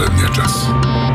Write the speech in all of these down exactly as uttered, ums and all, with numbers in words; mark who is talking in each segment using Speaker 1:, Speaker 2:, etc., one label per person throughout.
Speaker 1: последния час.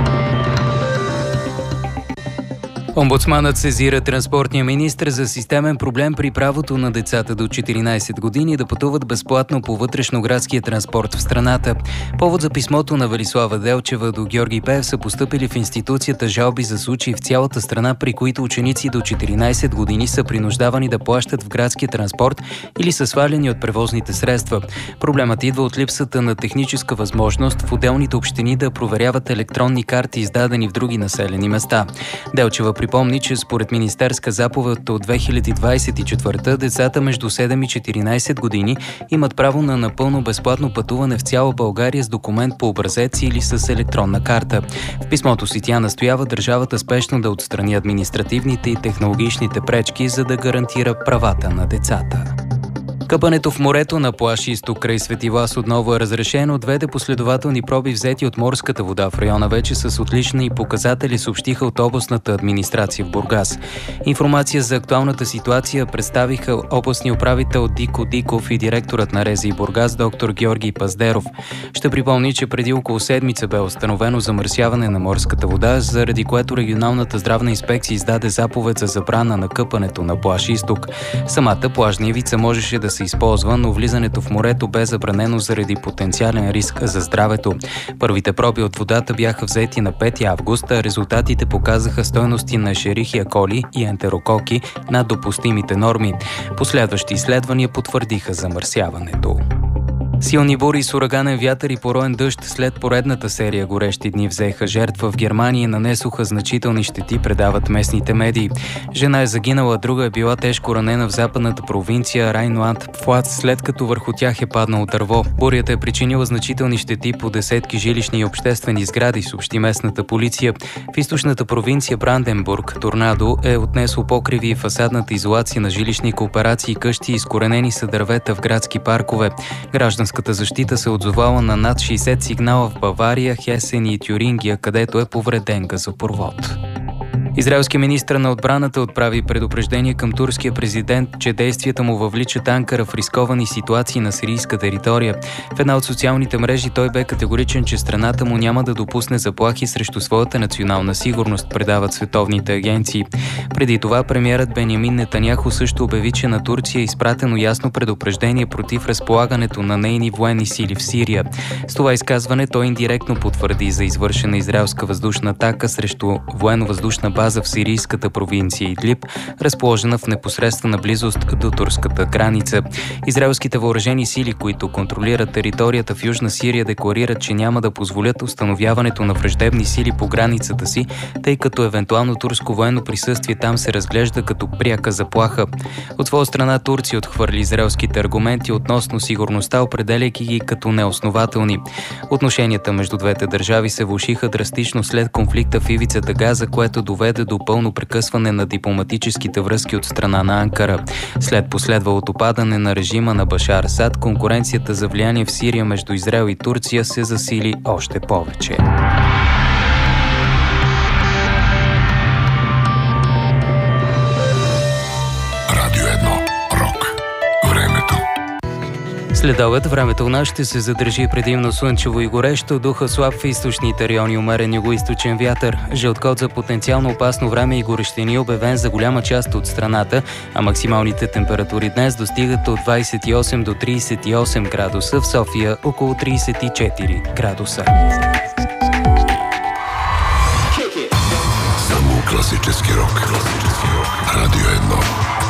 Speaker 2: Омбудсманът сезира транспортния министър за системен проблем при правото на децата до четиринайсет години да пътуват безплатно по вътрешноградския транспорт в страната. Повод за писмото на Велислава Делчева до Георги Пеев са постъпили в институцията жалби за случаи в цялата страна, при които ученици до четиринайсет години са принуждавани да плащат в градския транспорт или са сваляни от превозните средства. Проблемът идва от липсата на техническа възможност в отделните общини да проверяват електронни карти, издадени в други населени места. Делчева припомни, че според министерска заповед от две хиляди двайсет и четвърта децата между седем и четиринайсет години имат право на напълно безплатно пътуване в цяла България с документ по образец или с електронна карта. В писмото си тя настоява държавата спешно да отстрани административните и технологичните пречки, за да гарантира правата на децата. Къпането в морето на плаж Изток край Свети Влас отново е разрешено. Двете последователни проби, взети от морската вода в района, вече с отлични показатели, съобщиха от областната администрация в Бургас. Информация за актуалната ситуация представиха областния управител Дико Диков и директорът на РЗИ Бургас доктор Георги Паздеров. Ще припомни, че преди около седмица бе установено замърсяване на морската вода, заради което регионалната здравна инспекция издаде заповед за забрана на къпането на плаж Изток. Самата плажна ивица можеше да се използва, но влизането в морето бе забранено заради потенциален риск за здравето. Първите проби от водата бяха взети на пети август, а резултатите показаха стойности на Ешерихия коли и ентерококи над допустимите норми. Последващи изследвания потвърдиха замърсяването. Силни бури с ураганен вятър и пороен дъжд след поредната серия горещи дни взеха жертва в Германия и нанесоха значителни щети, предават местните медии. Жена е загинала, друга е била тежко ранена в западната провинция Райнланд-Пфалц, след като върху тях е паднало дърво. Бурята е причинила значителни щети по десетки жилищни и обществени сгради, съобщи местната полиция. В източната провинция Бранденбург торнадо е отнесло покриви и фасадната изолация на жилищни кооперации, къщи, изкоренени са дървета в градски паркове. Граждан Гражданската защита се отзовала на над шейсет сигнала в Бавария, Хесен и Тюрингия, където е повреден газопровод. Израелският министър на отбраната отправи предупреждение към турския президент, че действията му въвличат Анкара в рисковани ситуации на сирийска територия. В една от социалните мрежи той бе категоричен, че страната му няма да допусне заплахи срещу своята национална сигурност, предават световните агенции. Преди това премиерът Бенямин Нетаняху също обяви, че на Турция е изпратено ясно предупреждение против разполагането на нейни военни сили в Сирия. С това изказване той индиректно потвърди за извършена израелска въздушна атака срещу военно-въздушна база в сирийската провинция Идлиб, разположена в непосредствена близост до турската граница. Израелските въоръжени сили, които контролират територията в Южна Сирия, декларират, че няма да позволят установяването на враждебни сили по границата си, тъй като евентуално турско военно присъствие там се разглежда като пряка заплаха. От своя страна Турция отхвърли израелските аргументи относно сигурността, определяйки ги като неоснователни. Отношенията между двете държави се влошиха драстично след конфликта в ивицата Газа, което доведе до пълно прекъсване на дипломатическите връзки от страна на Анкара. След последвалото падане на режима на Башар Асад, конкуренцията за влияние в Сирия между Израел и Турция се засили още повече.
Speaker 1: Радио едно. Рок. Времето.
Speaker 2: След обед времето у нас ще се задържи предимно слънчево и горещо, духа слаб в източните райони, умерен югоизточен вятър. Жълт код за потенциално опасно време и горещини е обявен за голяма част от страната, а максималните температури днес достигат от двайсет и осем до трийсет и осем градуса, в София около трийсет и четири градуса.
Speaker 1: Само класически рок. Радио едно.